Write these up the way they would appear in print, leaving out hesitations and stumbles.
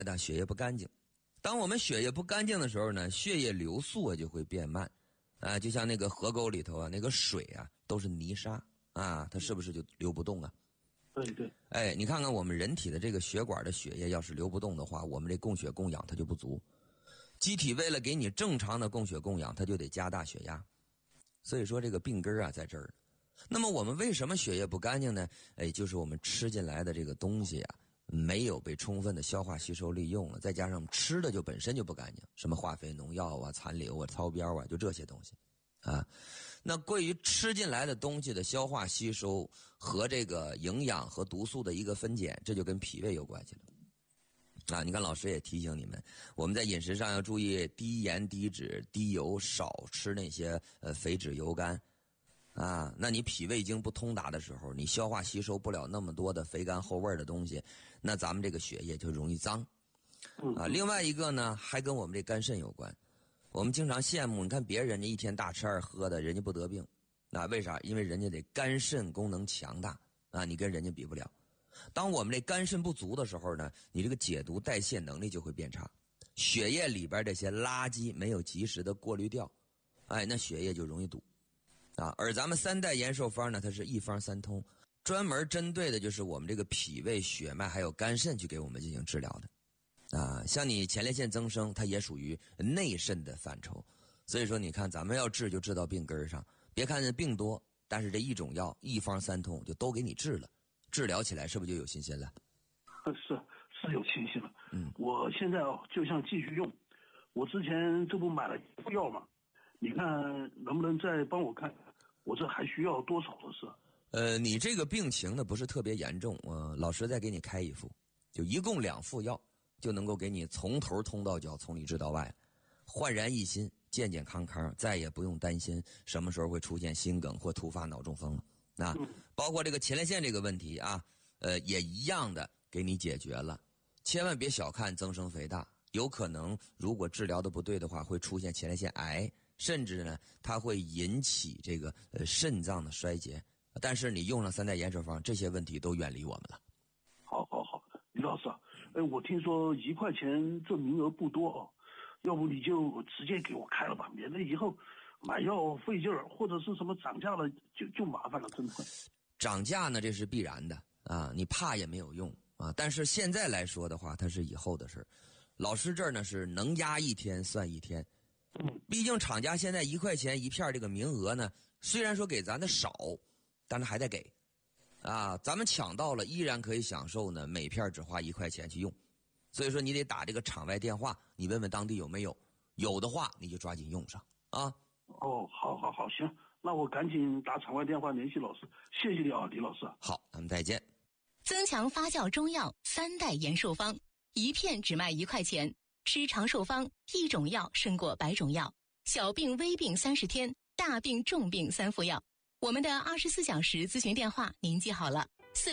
的血液不干净。当我们血液不干净的时候呢，血液流速啊就会变慢啊，就像那个河沟里头啊，那个水啊都是泥沙啊，它是不是就流不动啊？ 对对。 哎，你看看我们人体的这个血管的血液要是流不动的话，我们这供血供氧它就不足。机体为了给你正常的供血供氧，它就得加大血压。所以说这个病根啊在这儿。那么我们为什么血液不干净呢？哎，就是我们吃进来的这个东西啊，没有被充分的消化吸收利用了，再加上吃的就本身就不干净，什么化肥、农药啊、残留啊、超标啊，就这些东西啊。那关于吃进来的东西的消化吸收和这个营养和毒素的一个分拣，这就跟脾胃有关系了。啊，你看老师也提醒你们，我们在饮食上要注意低盐、低脂、低油，少吃那些肥脂油干。啊，那你脾胃经不通达的时候，你消化吸收不了那么多的肥甘厚味的东西，那咱们这个血液就容易脏。啊，另外一个呢，还跟我们这肝肾有关。我们经常羡慕，你看别人家一天大吃二喝的，人家不得病。那为啥？因为人家得肝肾功能强大啊，你跟人家比不了。当我们这肝肾不足的时候呢，你这个解毒代谢能力就会变差，血液里边这些垃圾没有及时的过滤掉，哎，那血液就容易堵啊。而咱们三代延寿方呢，它是一方三通，专门针对的就是我们这个脾胃、血脉还有肝肾去给我们进行治疗的啊。像你前列腺增生，它也属于内肾的范畴，所以说你看咱们要治就治到病根上，别看这病多，但是这一种药一方三通就都给你治了。治疗起来是不是就有信心了？ 是有信心了。我现在就想继续用。我之前这不买了一副药嘛，你看能不能再帮我看？我这还需要多少的是？ 你这个病情呢不是特别严重，老师再给你开一副，就一共2副药，就能够给你从头通到脚，从里治到外，焕然一新，健健康康，再也不用担心什么时候会出现心梗或突发脑中风了。啊，包括这个前列腺这个问题啊，也一样的给你解决了。千万别小看增生肥大，有可能如果治疗的不对的话，会出现前列腺癌，甚至呢，它会引起这个肾脏的衰竭。但是你用了三代延寿方，这些问题都远离我们了。 好，李老师，我听说1块钱这名额不多要不你就直接给我开了吧，免得以后买药费劲儿，或者是什么涨价了就麻烦了，真的。 涨价呢，这是必然的啊，你怕也没有用啊。但是现在来说的话，它是以后的事儿。老师这儿呢是能压一天算一天。毕竟厂家现在1块钱一片这个名额呢，虽然说给咱的少，但是还得给啊。咱们抢到了，依然可以享受呢，每片只花1块钱去用。所以说你得打这个场外电话，你问问当地有没有，有的话你就抓紧用上啊。 好，行，那我赶紧打场外电话联系老师，谢谢你啊，李老师。 好，咱们再见。 增强发酵中药三代延寿方，一片只卖1块钱，吃长寿方，一种药胜过100种药，小病微病30天，大病重病3副药。我们的24小时咨询电话您记好了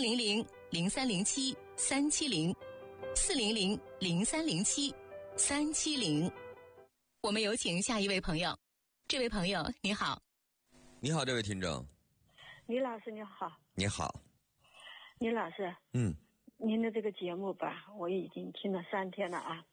，400-0307-370，400-0307-370。我们有请下一位朋友。这位朋友你好。 你好，这位听众。 李老师你好。 你好。 李老师，您的这个节目吧，我已经听了3天了啊。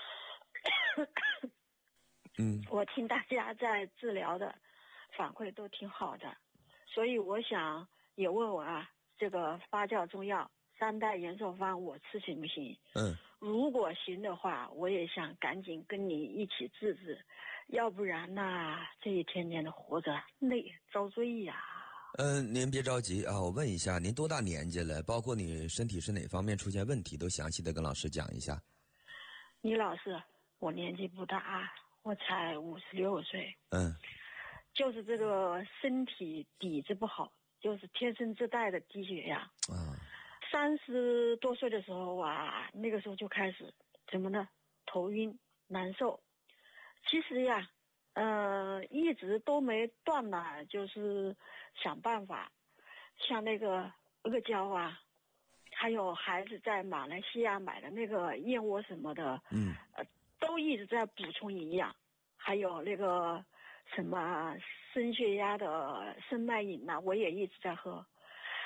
我听大家在治疗的反馈都挺好的，所以我想也问我啊，这个发酵中药三代延寿方我吃行不行？如果行的话，我也想赶紧跟你一起治，要不然呢，这一天天的活着累遭罪呀。 您别着急啊，我问一下，您多大年纪了？包括你身体是哪方面出现问题，都详细的跟老师讲一下。 李老师，我年纪不大，我才56岁。就是这个身体底子不好，就是天生自带的低血压。30多岁的时候啊，那个时候就开始什么呢？头晕难受。其实呀，一直都没断呢，就是想办法，像那个阿胶啊，还有孩子在马来西亚买的那个燕窝什么的，都一直在补充营养，还有那个什么升血压的生脉饮呐，我也一直在喝。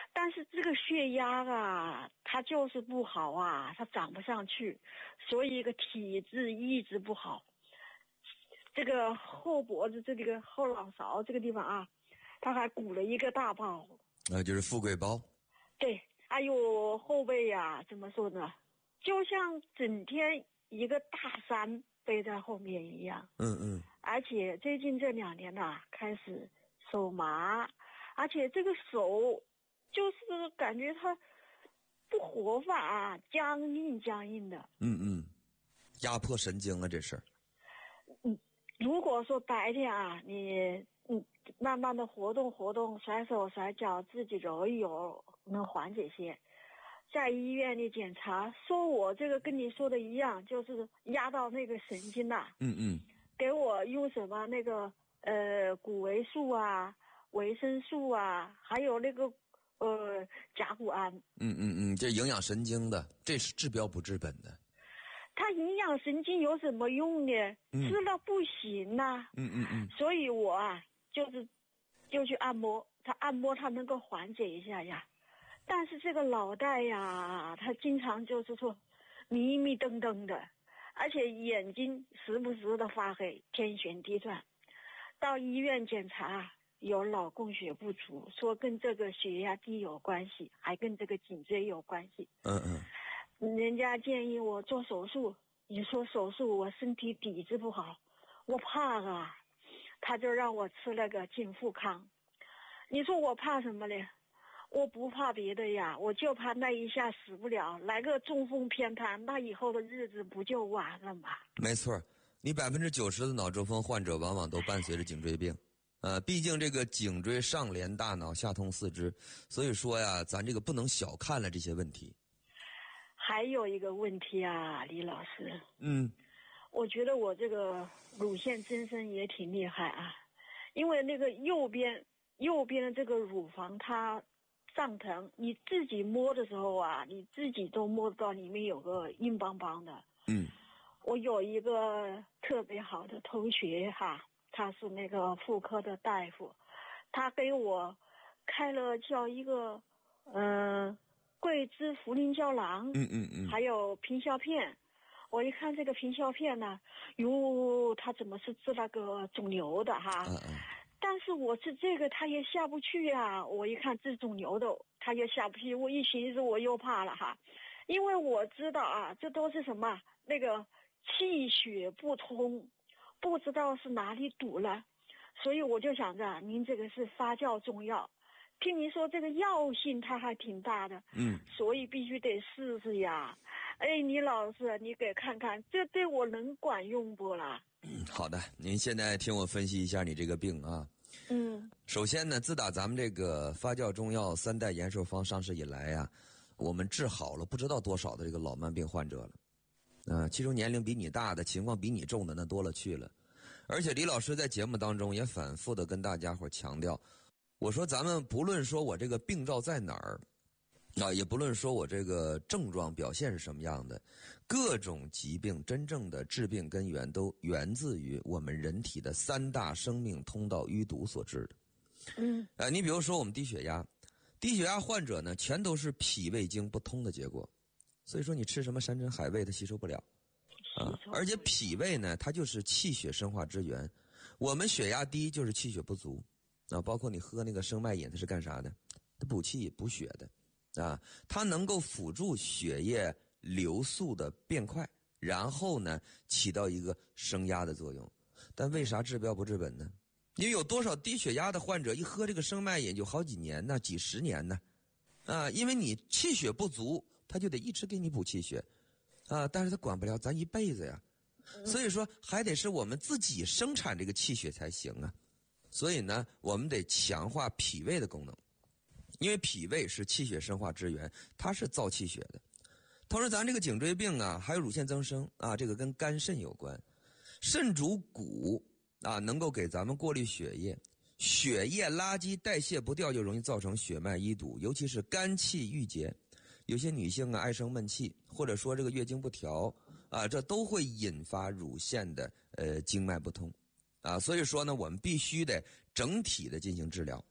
但是这个血压啊，它就是不好啊，它涨不上去，所以一个体质一直不好。这个后脖子这个后脑勺这个地方啊，它还鼓了一个大包。 就是富贵包。 对，还有后背呀，怎么说呢？就像整天一个大山背在后面一样。而且最近这2年呐，开始手麻，而且这个手就是感觉它不活泛啊，僵硬的。 压迫神经啊，这是。 如果说白天啊，你慢慢的活动，甩手甩脚，自己揉一揉，能缓解些。在医院里检查，说我这个跟你说的一样，就是压到那个神经了。给我用什么那个谷维素啊、维生素啊，还有那个甲钴胺。 这营养神经的，这是治标不治本的。 它营养神经有什么用呢？吃了不行呐。所以我啊，就去按摩，按摩它能够缓解一下呀。但是这个脑袋呀，它经常就是说迷迷瞪瞪的，而且眼睛时不时的发黑，天旋地转。到医院检查有脑供血不足，说跟这个血压低有关系，还跟这个颈椎有关系。人家建议我做手术，你说手术我身体底子不好，我怕啊，他就让我吃那个净富康。你说我怕什么呢？我不怕别的呀，我就怕那一下死不了，来个中风偏瘫，那以后的日子不就完了吗？ 没错，你90%的脑中风患者往往都伴随着颈椎病。毕竟这个颈椎上连大脑，下通四肢，所以说呀，咱这个不能小看了这些问题。 还有一个问题啊，李老师。我觉得我这个乳腺增生也挺厉害啊，因为那个右边的这个乳房它上疼，你自己摸的时候啊，你自己都摸得到里面有个硬邦邦的。我有一个特别好的同学哈，他是那个妇科的大夫，他给我开了叫一个桂枝茯苓胶囊，还有平效片。我一看这个平效片呢，它怎么是治那个肿瘤的哈？但是我治这个它也下不去啊。我一看治肿瘤的它也下不去，我一寻思我又怕了哈，因为我知道啊，这都是什么那个气血不通，不知道是哪里堵了，所以我就想着您这个是发酵中药。听您说这个药性它还挺大的，所以必须得试试呀。李老师，你给看看，这对我能管用不啦？ 好的，您现在听我分析一下你这个病啊。首先呢，自打咱们这个发酵中药3代延寿方上市以来呀，我们治好了不知道多少的这个老慢病患者了。其中年龄比你大的，情况比你重的那多了去了。而且李老师在节目当中也反复的跟大家伙强调，我说咱们不论说我这个病灶在哪儿，也不论说我这个症状表现是什么样的，各种疾病真正的致病根源都源自于我们人体的3大生命通道淤堵所致的。你比如说我们低血压患者呢，全都是脾胃经不通的结果。所以说你吃什么山珍海味它吸收不了而且脾胃呢，它就是气血生化之源。我们血压低就是气血不足包括你喝那个生脉饮，它是干啥的？它补气补血的它能够辅助血液流速的变快，然后呢起到一个升压的作用。但为啥治标不治本呢？因为有多少低血压的患者一喝这个生脉饮就好几年呢，几十年呢因为你气血不足，他就得一直给你补气血但是他管不了咱一辈子呀。所以说还得是我们自己生产这个气血才行啊。所以呢，我们得强化脾胃的功能，因为脾胃是气血生化之源，它是造气血的。同时咱这个颈椎病还有乳腺增生这个跟肝肾有关。肾主骨能够给咱们过滤血液，血液垃圾代谢不掉，就容易造成血脉淤堵，尤其是肝气郁结。有些女性爱生闷气，或者说这个月经不调这都会引发乳腺的经脉不通所以说呢，我们必须得整体的进行治疗。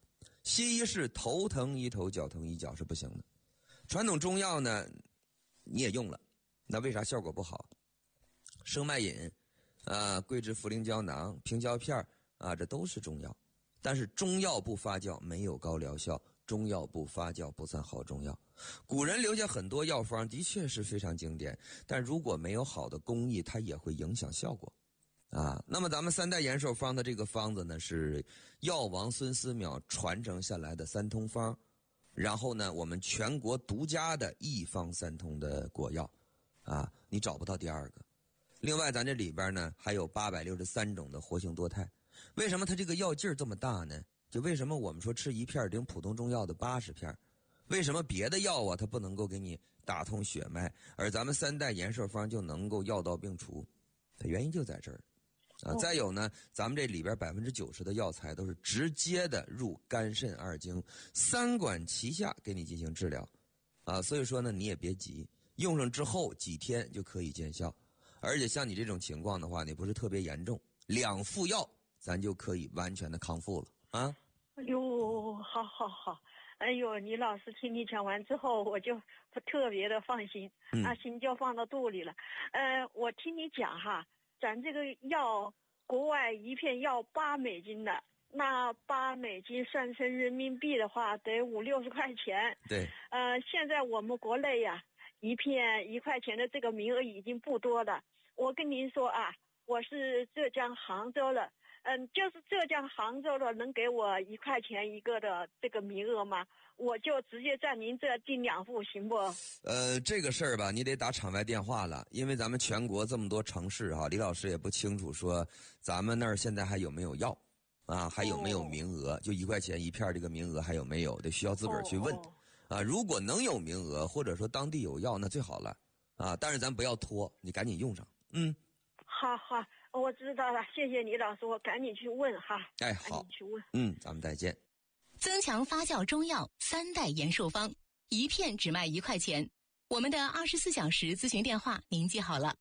西医是头疼医头，脚疼医脚是不行的。传统中药呢，你也用了，那为啥效果不好？生脉饮桂枝茯苓胶囊、平胶片这都是中药，但是中药不发酵没有高疗效，中药不发酵不算好中药。古人留下很多药方的确是非常经典，但如果没有好的工艺，它也会影响效果那么咱们三代延寿方的这个方子呢，是药王孙思邈传承下来的三通方，然后呢我们全国独家的一方三通的果药你找不到第二个。另外咱这里边呢还有863种的活性多肽。为什么它这个药劲儿这么大呢？就为什么我们说吃一片顶普通中药的80片，为什么别的药它不能够给你打通血脉，而咱们三代延寿方就能够药到病除？它原因就在这儿再有呢，咱们这里边90%的药材都是直接的入肝肾二经，三管齐下给你进行治疗所以说呢你也别急，用上之后几天就可以见效。而且像你这种情况的话，你不是特别严重，2副药咱就可以完全的康复了哎呦，好，哎呦，李老师听你讲完之后，我就特别的放心心就放到肚里了。我听你讲咱这个药国外一片要$8的，那$8算成人民币的话得50-60块钱。 对。 现在我们国内一片1块钱的这个名额已经不多了。我跟您说我是浙江杭州的，就是浙江杭州的能给我1块钱一个的这个名额吗？我就直接在您这订2副行不？ 这个事儿吧，你得打场外电话了，因为咱们全国这么多城市李老师也不清楚说咱们那儿现在还有没有药还有没有名额，就1块钱一片这个名额还有没有，得需要自个儿去问如果能有名额，或者说当地有药，那最好了但是咱不要拖，你赶紧用上。 好，我知道了，谢谢李老师，我赶紧去问好，赶紧去问。 咱们再见。 增强发酵中药三代延寿方，一片只卖1块钱。我们的24小时咨询电话您记好了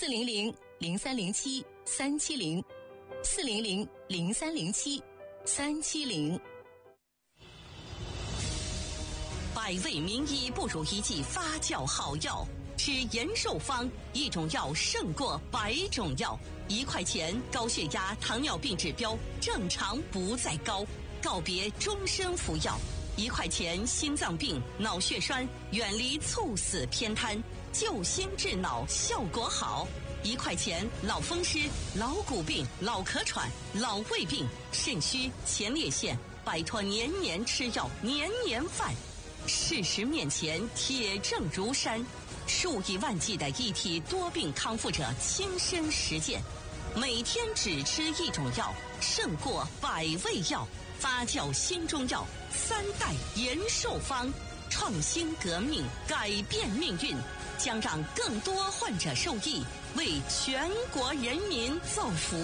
：400-0307-370，400-0307-370。 百味名医不如一剂发酵好药，吃延寿方，一种药胜过100种药。1块钱，高血压、糖尿病指标正常不再高，告别终身服药。1块钱，心脏病、脑血栓远离猝死偏瘫，救心治脑效果好。1块钱，老风湿、老骨病、老咳喘、老胃病、肾虚、前列腺，摆脱年年吃药、年年犯。事实面前，铁证如山，数以万计的一体多病康复者亲身实践，每天只吃一种药，胜过100味药。发酵新中药三代延寿方，创新革命，改变命运，将让更多患者受益，为全国人民造福。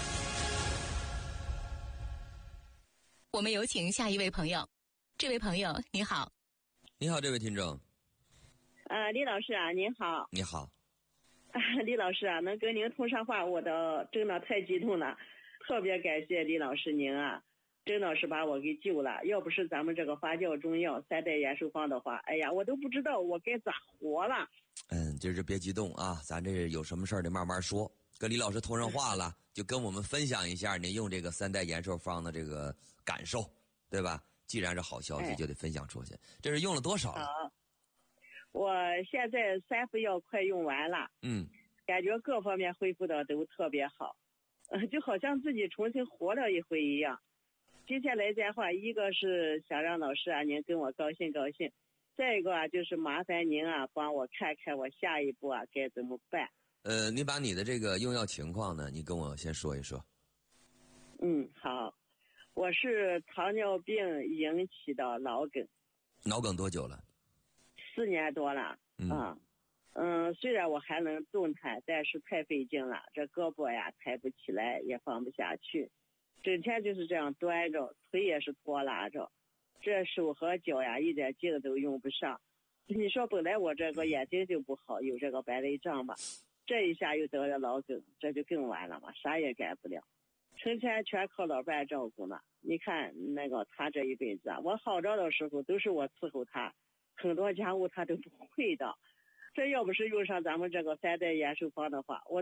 我们有请下一位朋友。这位朋友你好。 你好，这位听众。 李老师您好。 你好。 李老师能跟您通上话，我真的太激动了，特别感谢李老师您真的是把我给救了。要不是咱们这个发酵中药三代延寿方的话，哎呀，我都不知道我该咋活了。 就是别激动咱这有什么事儿得慢慢说。跟李老师通上话了，就跟我们分享一下您用这个三代延寿方的这个感受，对吧？既然是好消息，就得分享出去。这是用了多少了？ 我现在3副药快用完了，感觉各方面恢复的都特别好，就好像自己重新活了一回一样。接下来的话，一个是想让老师您跟我高兴高兴，再一个就是麻烦您帮我看看我下一步该怎么办。 你把你的这个用药情况呢，你跟我先说一说。 好，我是糖尿病引起的脑梗。 脑梗多久了 ？4年多了。虽然我还能动弹，但是太费劲了，这胳膊抬不起来，也放不下去，整天就是这样端着，腿也是拖拉着，这手和脚一点劲都用不上。你说本来我这个眼睛就不好，有这个白内障吧，这一下又得了脑梗，这就更完了嘛，啥也干不了。 生前全靠老伴照顾呢。你看那个他这一辈子啊，我好着的时候都是我伺候他，很多家务他都不会的。这要不是用上咱们这个3代延寿方的话，我